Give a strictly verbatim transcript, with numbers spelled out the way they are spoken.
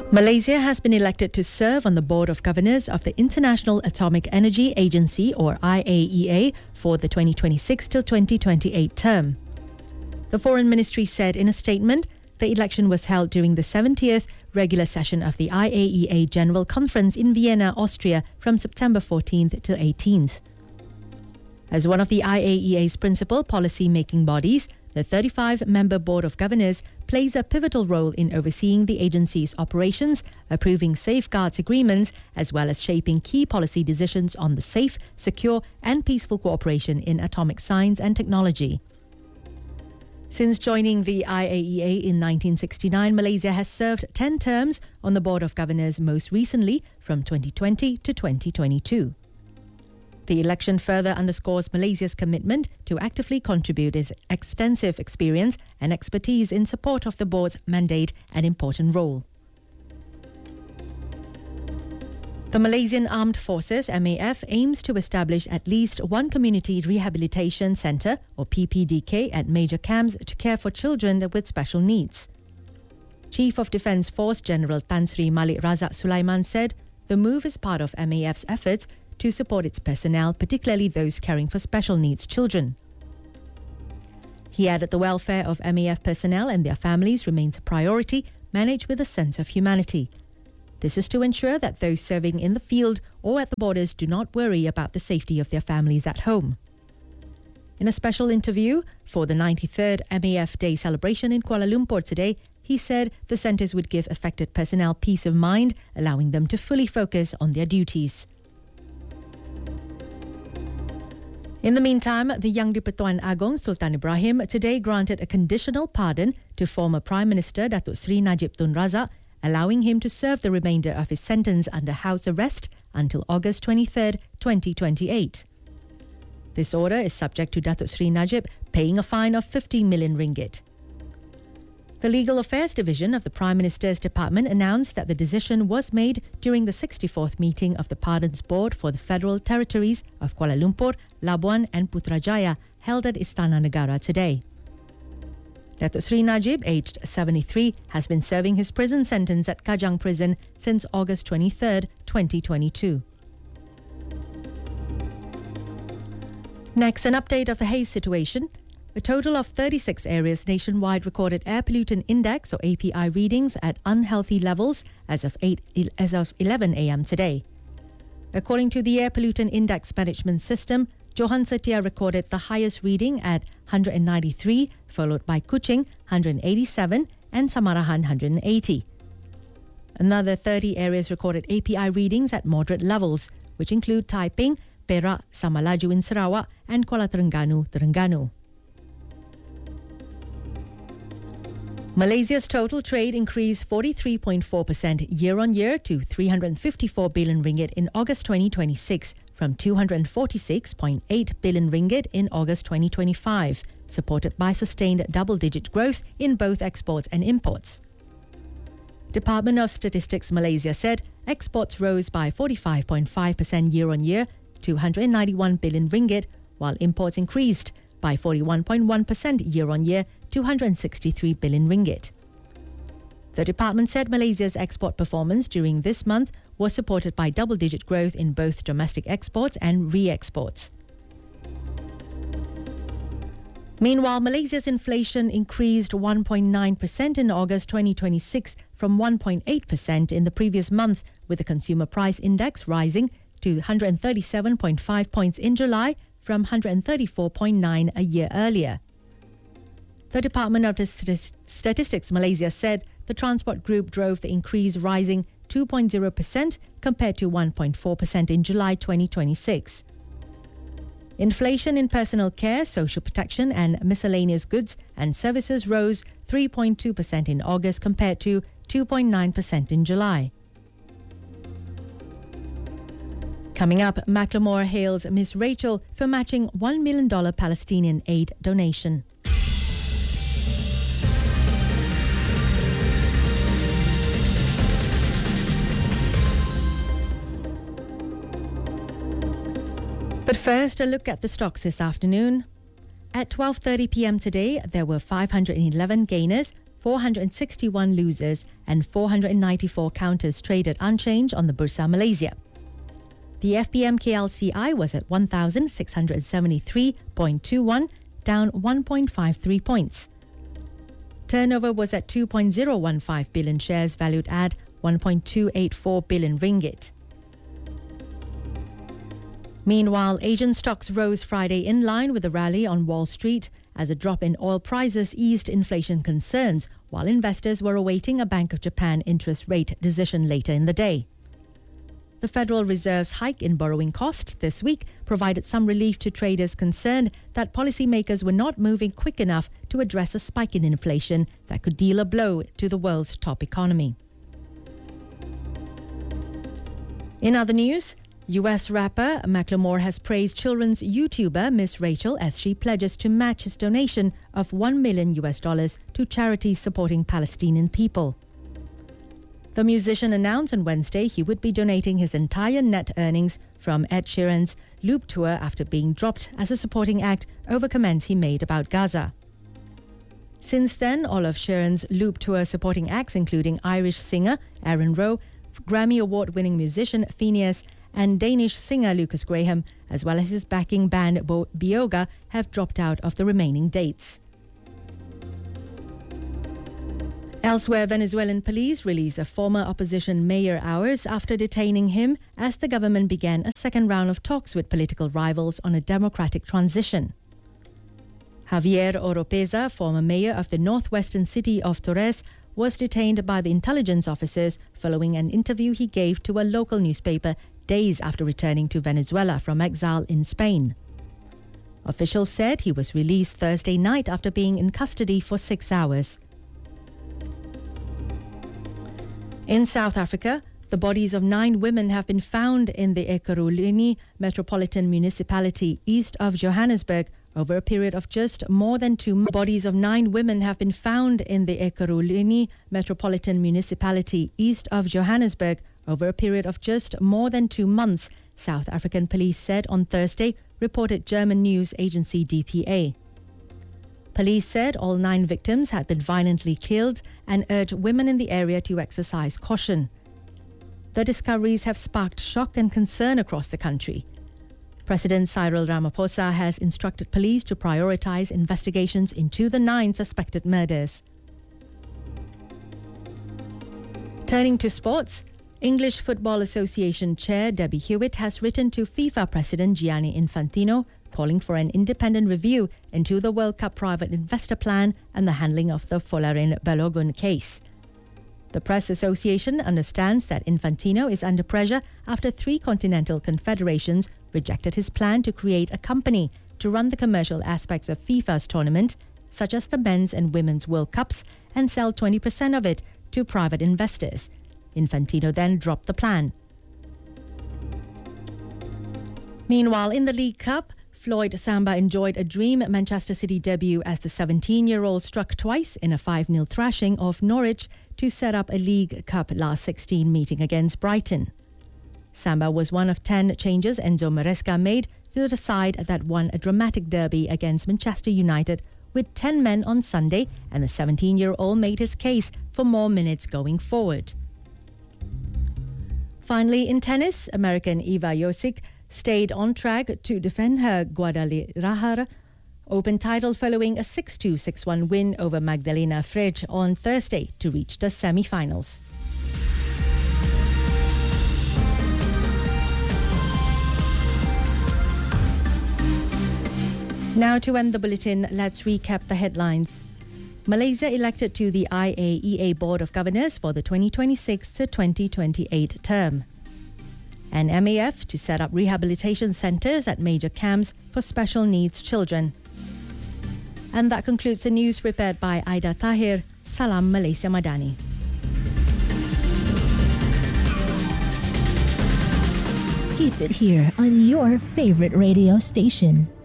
Malaysia has been elected to serve on the Board of Governors of the International Atomic Energy Agency, or I A E A, for the twenty twenty-six till twenty twenty-eight term. The Foreign Ministry said in a statement the election was held during the seventieth regular session of the I A E A General Conference in Vienna, Austria from September fourteenth to eighteenth. As one of the I A E A's principal policy-making bodies, the thirty-five member Board of Governors plays a pivotal role in overseeing the agency's operations, approving safeguards agreements, as well as shaping key policy decisions on the safe, secure and peaceful cooperation in atomic science and technology. Since joining the I A E A in nineteen sixty-nine, Malaysia has served ten terms on the Board of Governors, most recently from twenty twenty to twenty twenty-two. The election further underscores Malaysia's commitment to actively contribute its extensive experience and expertise in support of the board's mandate and important role. The Malaysian Armed Forces, M A F, aims to establish at least one community rehabilitation centre, or P P D K, at major camps to care for children with special needs. Chief of Defence Force General Tan Sri Malik Razak Sulaiman said the move is part of M A F's efforts to support its personnel, particularly those caring for special needs children. He added the welfare of M A F personnel and their families remains a priority, managed with a sense of humanity. This is to ensure that those serving in the field or at the borders do not worry about the safety of their families at home. In a special interview for the ninety-third M A F Day celebration in Kuala Lumpur today, he said the centres would give affected personnel peace of mind, allowing them to fully focus on their duties. In the meantime, the Yang di-Pertuan Agong Sultan Ibrahim today granted a conditional pardon to former Prime Minister Datuk Seri Najib Tun Razak, allowing him to serve the remainder of his sentence under house arrest until August twenty-third, twenty twenty-eight. This order is subject to Datuk Seri Najib paying a fine of fifty million ringgit. The Legal Affairs Division of the Prime Minister's Department announced that the decision was made during the sixty-fourth meeting of the Pardons Board for the Federal Territories of Kuala Lumpur, Labuan and Putrajaya, held at Istana Negara today. Datuk Seri Najib, aged seventy-three, has been serving his prison sentence at Kajang Prison since August twenty-third, twenty twenty-two. Next, an update of the haze situation. A total of thirty-six areas nationwide recorded air pollutant index, or A P I, readings at unhealthy levels as of, eight, as of eleven a m today. According to the Air Pollutant Index Management System, Johan Setia recorded the highest reading at one hundred ninety-three, followed by Kuching one hundred eighty-seven and Samarahan one hundred eighty. Another thirty areas recorded A P I readings at moderate levels, which include Taiping, Perak, Samalaju in Sarawak and Kuala Terengganu, Terengganu. Malaysia's total trade increased forty-three point four percent year-on-year to three hundred fifty-four billion ringgit in August twenty twenty-six from two hundred forty-six point eight billion ringgit in August twenty twenty-five, supported by sustained double-digit growth in both exports and imports. Department of Statistics Malaysia said exports rose by forty-five point five percent year-on-year to one hundred ninety-one billion ringgit, while imports increased by forty-one point one percent year-on-year to one hundred sixty-three billion ringgit. The department said Malaysia's export performance during this month was supported by double-digit growth in both domestic exports and re-exports. Meanwhile, Malaysia's inflation increased one point nine percent in August twenty twenty-six from one point eight percent in the previous month, with the consumer price index rising to one hundred thirty-seven point five points in July from one hundred thirty-four point nine a year earlier. The Department of Statistics Malaysia said the transport group drove the increase, rising two point zero percent compared to one point four percent in July twenty twenty-six. Inflation in personal care, social protection and miscellaneous goods and services rose three point two percent in August compared to two point nine percent in July. Coming up, Macklemore hails Miss Rachel for matching one million dollars Palestinian aid donation. But first, a look at the stocks this afternoon. At twelve thirty p m today, there were five hundred eleven gainers, four hundred sixty-one losers and four hundred ninety-four counters traded unchanged on the Bursa Malaysia. The F B M K L C I was at one thousand six hundred seventy-three point two one, down one point five three points. Turnover was at two point zero one five billion shares valued at one point two eight four billion ringgit. Meanwhile, Asian stocks rose Friday in line with the rally on Wall Street as a drop in oil prices eased inflation concerns, while investors were awaiting a Bank of Japan interest rate decision later in the day. The Federal Reserve's hike in borrowing cost this week provided some relief to traders concerned that policymakers were not moving quick enough to address a spike in inflation that could deal a blow to the world's top economy. In other news, U S rapper Macklemore has praised children's YouTuber Miss Rachel as she pledges to match his donation of one million U S dollars to charities supporting Palestinian people. The musician announced on Wednesday he would be donating his entire net earnings from Ed Sheeran's Loop tour after being dropped as a supporting act over comments he made about Gaza. Since then, all of Sheeran's Loop tour supporting acts, including Irish singer Aaron Rowe, Grammy Award-winning musician Phineas, and Danish singer Lucas Graham, as well as his backing band Bo- Bioga, have dropped out of the remaining dates. Elsewhere, Venezuelan police released a former opposition mayor hours after detaining him as the government began a second round of talks with political rivals on a democratic transition. Javier Oropeza, former mayor of the northwestern city of Torres, was detained by the intelligence officers following an interview he gave to a local newspaper days after returning to Venezuela from exile in Spain. Officials said he was released Thursday night after being in custody for six hours. In South Africa, the bodies of nine women have been found in the Ekurhuleni Metropolitan Municipality east of Johannesburg over a period of just more than two months. Bodies of nine women have been found in the Ekurhuleni Metropolitan Municipality east of Johannesburg over a period of just more than two months, South African police said on Thursday, reported German news agency D P A. Police said all nine victims had been violently killed and urged women in the area to exercise caution. The discoveries have sparked shock and concern across the country. President Cyril Ramaphosa has instructed police to prioritize investigations into the nine suspected murders. Turning to sports, English Football Association Chair Debbie Hewitt has written to FIFA President Gianni Infantino calling for an independent review into the World Cup private investor plan and the handling of the Folarin Balogun case. The Press Association understands that Infantino is under pressure after three continental confederations rejected his plan to create a company to run the commercial aspects of FIFA's tournament, such as the men's and women's World Cups, and sell twenty percent of it to private investors. Infantino then dropped the plan. Meanwhile, in the League Cup, Floyd Samba enjoyed a dream Manchester City debut as the seventeen-year-old struck twice in a five nil thrashing of Norwich to set up a League Cup last sixteen meeting against Brighton. Samba was one of ten changes Enzo Maresca made to the side that won a dramatic derby against Manchester United with ten men on Sunday, and the seventeen-year-old made his case for more minutes going forward. Finally, in tennis, American Eva Josic stayed on track to defend her Guadalajara Open title following a six two six one win over Magdalena Frege on Thursday to reach the semi-finals. Now to end the bulletin, let's recap the headlines. Malaysia elected to the I A E A Board of Governors for the twenty twenty-six to twenty twenty-eight term. And M A F to set up rehabilitation centres at major camps for special needs children. And that concludes the news prepared by Aida Tahir. Salam Malaysia Madani. Keep it here on your favorite radio station.